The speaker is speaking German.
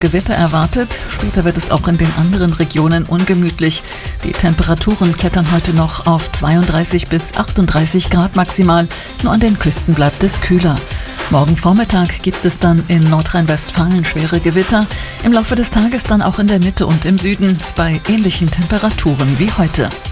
Gewitter erwartet. Später wird es auch in den anderen Regionen ungemütlich. Die Temperaturen klettern heute noch auf 32 bis 38 Grad maximal. Nur an den Küsten bleibt es kühler. Morgen Vormittag gibt es dann in Nordrhein-Westfalen schwere Gewitter. Im Laufe des Tages dann auch in der Mitte und im Süden bei ähnlichen Temperaturen wie heute.